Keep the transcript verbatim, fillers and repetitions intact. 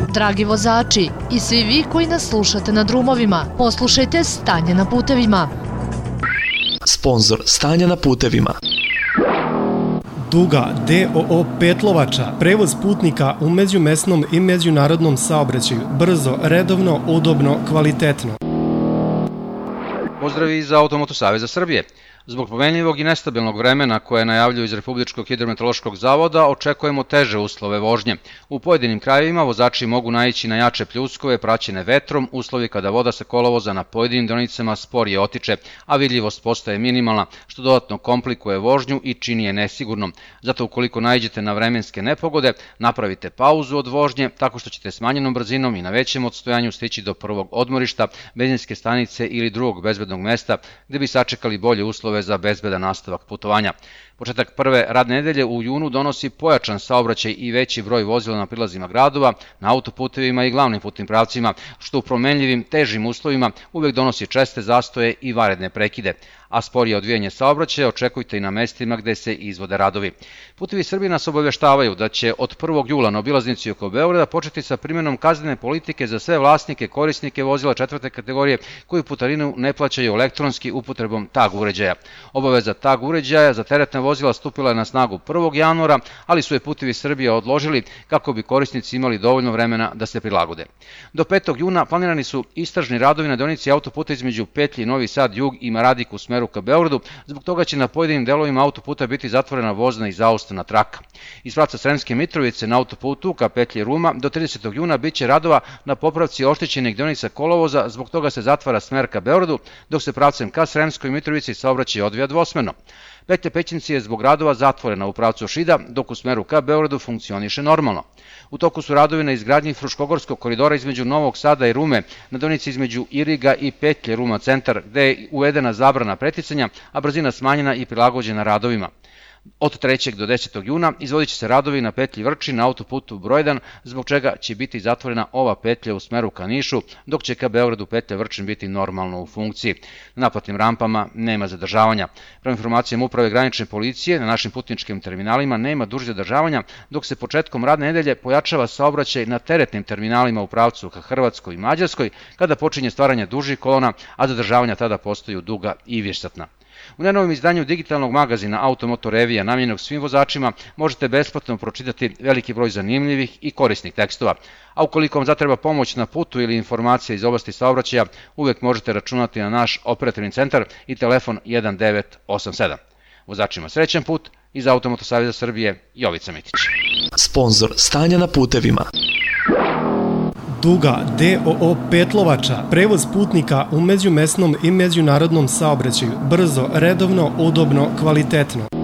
Dragi vozači i svi vi koji nas slušate na drumovima, poslušajte Stanje na putevima. Sponzor Stanja na putevima. Duga D O O Petlovača, prevoz putnika u međumesnom i međunarodnom saobraćaju, brzo, redovno, udobno, kvalitetno. Pozdravi iz Automoto Saveza Srbije. Zbog pomenljivog i nestabilnog vremena koje najavljuju iz Republičkog hidrometeorološkog zavoda, očekujemo teže uslove vožnje. U pojedinim krajevima vozači mogu naići na jače pljuskove praćene vetrom, uslovi kada voda sa kolovoza na pojedinim deonicama sporije otiče, a vidljivost postaje minimalna, što dodatno komplikuje vožnju i čini je nesigurnom. Zato ukoliko naiđete na vremenske nepogode, napravite pauzu od vožnje tako što ćete smanjenom brzinom i na većem odstojanju stići do prvog odmorišta, benzinske stanice ili drugog bezbednog mesta gde bi sačekali bolje uslove za bezbedan nastavak putovanja. Početak prve radne nedelje u junu donosi pojačan saobraćaj i veći broj vozila na prilazima gradova, na autoputevima i glavnim putnim pravcima, što u promenljivim, težim uslovima uvek donosi česte zastoje i vanredne prekide, a sporije odvijanje saobraćaja očekujte i na mestima gde se izvode radovi. Putevi Srbije nas obaveštavaju da će od prvog jula na obilaznici oko Beograda početi sa primjenom kaznene politike za sve vlasnike, korisnike vozila četvrte kategorije koji putarinu ne plaćaju elektronski upotrebom tag uređaja. Obaveza tag uređaja za teretne vozila stupila je na snagu prvog januara, ali su je Putevi Srbije odložili kako bi korisnici imali dovoljno vremena da se prilagode. Do petog juna planirani su istražni radovi na deonici autoputa između petlji Novi Sad Jug i Maradik u smeru ka Beogradu, zbog toga će na pojedinim delovima autoputa biti zatvorena vozna i zaustavna traka. Iz pravca Sremske Mitrovice na autoputu ka petlji Ruma do tridesetog juna biće radova na popravci oštećenih deonica kolovoza, zbog toga se zatvara smer ka Beogradu, dok se pravcem ka Sremskoj Mitrovici saobraćaj odvija dvosmerno. Petlja Pećinci je zbog radova zatvorena u pravcu Šida, dok u smeru ka Beogradu funkcioniše normalno. U toku su radovi na izgradnji Fruškogorskog koridora između Novog Sada i Rume, na deonici između Iriga i petlje Ruma centar, gde je uvedena zabrana preticanja, a brzina smanjena i prilagođena radovima. Od trećeg do desetog juna izvodit će se radovi na petlji Vrčin na autoputu broj jedan, zbog čega će biti zatvorena ova petlja u smeru ka Nišu, dok će ka Beogradu petlja Vrčin biti normalno u funkciji. Na naplatnim rampama nema zadržavanja. Prema informacijama Uprave granične policije, na našim putničkim terminalima nema dužih zadržavanja, dok se početkom radne nedelje pojačava saobraćaj na teretnim terminalima u pravcu ka Hrvatskoj i Mađarskoj, kada počinje stvaranje dužih kolona, a zadržavanja tada postaju duga i višesatna. U najnovijem izdanju digitalnog magazina Automoto Revija, namijenjenog svim vozačima, možete besplatno pročitati veliki broj zanimljivih i korisnih tekstova. A ukoliko vam zatreba pomoć na putu ili informacija iz oblasti saobraćaja, uvek možete računati na naš operativni centar i telefon jedan devet osam sedam. Vozačima srećan put, iz Automoto Saveza Srbije, Jovica Mitić. Sponzor Stanja na putevima. Duga D O O Petlovača, prevoz putnika u međumesnom i međunarodnom saobraćaju, brzo, redovno, udobno, kvalitetno.